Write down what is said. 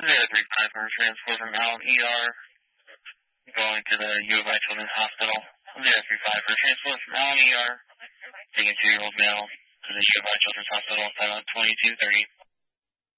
035 for transport from Allen ER going to the U of I Children's Hospital. 035 for transport from Allen ER taking 2-year-old male to the U of I Children's Hospital, timeout 22:30.